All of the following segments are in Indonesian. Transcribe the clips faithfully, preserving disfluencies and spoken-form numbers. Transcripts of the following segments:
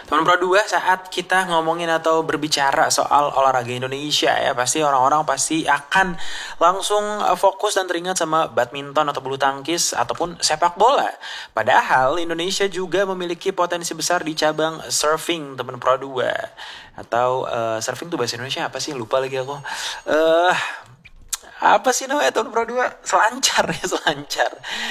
Teman Pro dua, saat kita ngomongin atau berbicara soal olahraga Indonesia ya, pasti orang-orang pasti akan langsung uh, fokus dan teringat sama badminton atau bulu tangkis ataupun sepak bola. Padahal Indonesia juga memiliki potensi besar di cabang surfing, teman Pro dua. Atau uh, surfing tuh bahasa Indonesia apa sih? Lupa lagi aku. Eh uh, apa sih namanya tahun Pro dua? Selancar ya, selancar.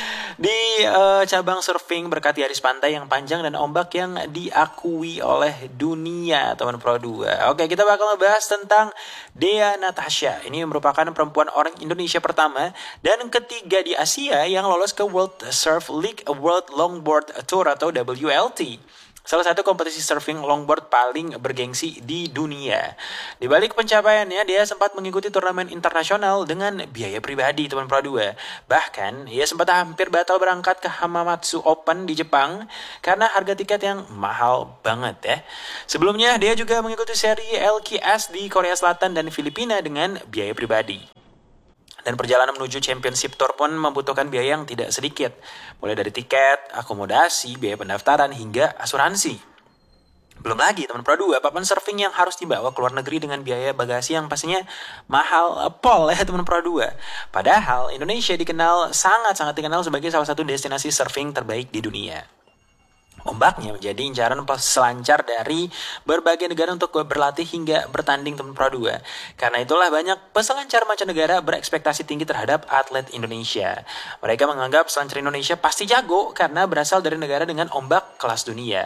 Di uh, cabang surfing berkat garis pantai yang panjang dan ombak yang diakui oleh dunia, teman Pro dua. Oke, kita bakal ngebahas tentang Dea Natasha. Ini merupakan perempuan orang Indonesia pertama dan ketiga di Asia yang lolos ke World Surf League World Longboard Tour atau W L T. Salah satu kompetisi surfing longboard paling bergengsi di dunia. Di balik pencapaiannya, dia sempat mengikuti turnamen internasional dengan biaya pribadi, teman Pro dua. Bahkan, ia sempat hampir batal berangkat ke Hamamatsu Open di Jepang karena harga tiket yang mahal banget ya. Sebelumnya, dia juga mengikuti seri L K S di Korea Selatan dan Filipina dengan biaya pribadi. Dan perjalanan menuju Championship Tour pun membutuhkan biaya yang tidak sedikit. Mulai dari tiket, akomodasi, biaya pendaftaran, hingga asuransi. Belum lagi teman Pro dua, papan surfing yang harus dibawa ke luar negeri dengan biaya bagasi yang pastinya mahal pol ya teman Pro dua. Padahal Indonesia dikenal, sangat-sangat dikenal sebagai salah satu destinasi surfing terbaik di dunia. Ombaknya menjadi incaran peselancar dari berbagai negara untuk berlatih hingga bertanding, teman Pro dua. Karena itulah banyak peselancar mancanegara berekspektasi tinggi terhadap atlet Indonesia. Mereka menganggap selancar Indonesia pasti jago karena berasal dari negara dengan ombak kelas dunia.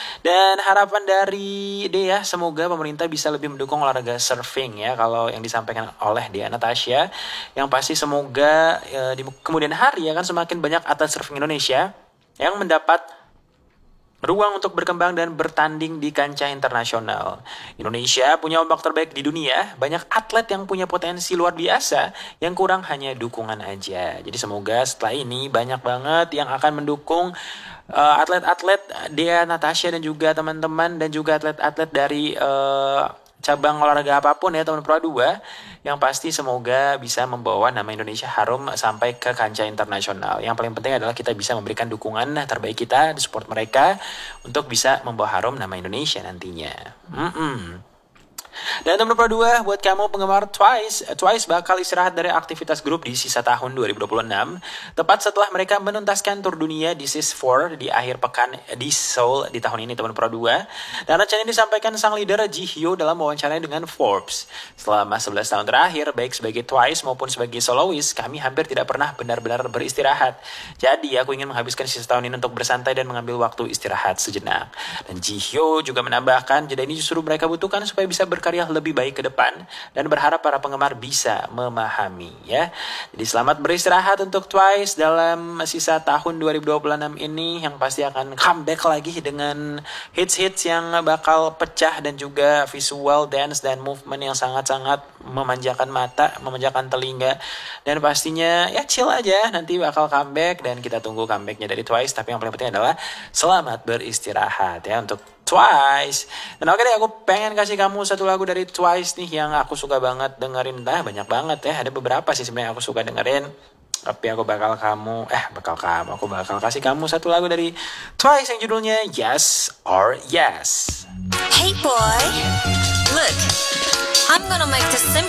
Dan harapan dari Dea, semoga pemerintah bisa lebih mendukung olahraga surfing ya, kalau yang disampaikan oleh Dea Natasha. Yang pasti semoga ya, di kemudian hari akan semakin banyak atlet surfing Indonesia yang mendapat ruang untuk berkembang dan bertanding di kancah internasional. Indonesia punya ombak terbaik di dunia, banyak atlet yang punya potensi luar biasa, yang kurang hanya dukungan aja. Jadi semoga setelah ini banyak banget yang akan mendukung uh, atlet-atlet Dea Natasha dan juga teman-teman dan juga atlet-atlet dari uh, cabang olahraga apapun ya teman Pro dua, yang pasti semoga bisa membawa nama Indonesia harum sampai ke kancah internasional. Yang paling penting adalah kita bisa memberikan dukungan terbaik kita, support mereka untuk bisa membawa harum nama Indonesia nantinya. Mm-mm. Dan teman Pro dua, buat kamu penggemar Twice, Twice bakal istirahat dari aktivitas grup di sisa tahun dua ribu dua puluh enam, tepat setelah mereka menuntaskan tur dunia This Is For di akhir pekan di Seoul di tahun ini, teman Pro dua. Dan rencana ini disampaikan sang leader Ji Hyo dalam wawancara dengan Forbes. Selama sebelas tahun terakhir, baik sebagai Twice maupun sebagai soloist, kami hampir tidak pernah benar-benar beristirahat. Jadi aku ingin menghabiskan sisa tahun ini untuk bersantai dan mengambil waktu istirahat sejenak. Dan Ji Hyo juga menambahkan, jeda ini justru mereka butuhkan supaya bisa berkarya lebih baik ke depan dan berharap para penggemar bisa memahami ya. Jadi selamat beristirahat untuk Twice dalam sisa tahun dua ribu dua puluh enam ini, yang pasti akan comeback lagi dengan hits-hits yang bakal pecah dan juga visual dance dan movement yang sangat-sangat memanjakan mata, memanjakan telinga, dan pastinya ya chill aja, nanti bakal comeback dan kita tunggu comebacknya dari Twice. Tapi yang paling penting adalah selamat beristirahat ya untuk Twice. Dan oke deh, aku pengen kasih kamu satu lagu dari Twice nih yang aku suka banget dengerin. Nah, banyak banget ya, ada beberapa sih sebenarnya aku suka dengerin. Tapi aku bakal kamu, eh bakal kamu, aku bakal kasih kamu satu lagu dari Twice yang judulnya Yes or Yes. Hey boy, look, I'm gonna make this simple.